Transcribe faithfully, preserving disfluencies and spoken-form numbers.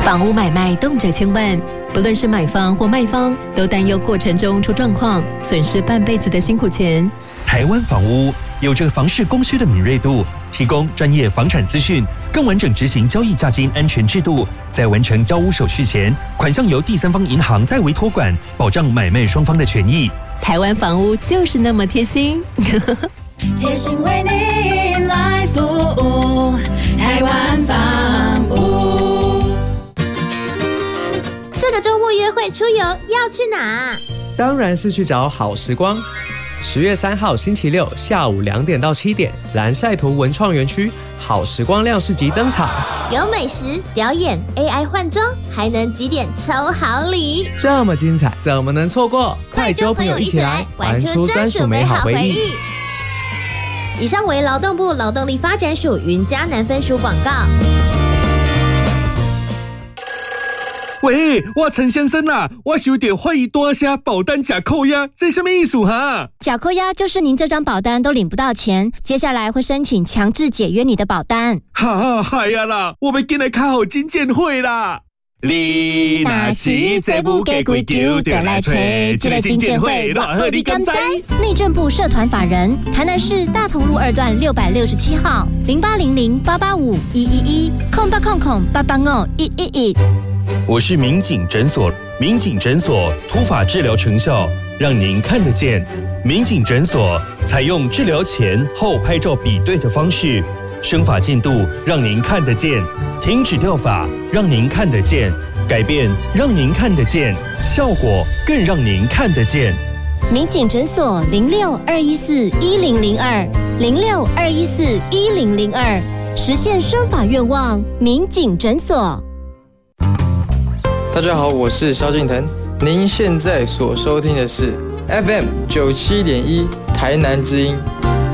房屋买卖动辄千万，不论是买方或卖方，都担忧过程中出状况，损失半辈子的辛苦钱。 台湾房屋有着房市供需的敏锐度，提供专业房产资讯，更完整执行交易价金安全制度。在完成交屋手续前，款项由第三方银行代为托管，保障买卖双方的权益。 台湾房屋就是那么贴心， 贴心为你来服务，台湾房屋。 这个周末约会出游要去哪？ 当然是去找好时光。十月三号星期六下午两点到七点，蓝晒图文创园区好时光亮市集登场， 有美食、表演、A I 换装，还能几点抽好礼， 这么精彩，怎么能错过？快揪朋友一起来，玩出专属美好回忆。 以上为劳动部劳动力发展署云嘉南分署广告。 喂，我陈先生啦，我有点怀疑大声保单假扣押，这什么意思哈？ 假扣押就是您这张保单都领不到钱，接下来会申请强制解约你的保单。 哈，嗨呀啦，我们进来开好金鉴会啦！你若是这不给规矩，就来找这个金鉴会，偌好你敢知？ 内政部社团法人，台南市大同路二段六百六十七号，零八零零八八五一一一空八空空八八五一一一。 我是民警诊所，民警诊所突发治疗成效，让您看得见。民警诊所采用治疗前后拍照比对的方式，生发进度让您看得见，停止掉发让您看得见，改变让您看得见，效果更让您看得见。 民警诊所零六二一四一零零二零六二一四一零零二，实现生发愿望，民警诊所。 大家好，我是萧敬腾，您现在所收听的是 F M 九七点一台南之音。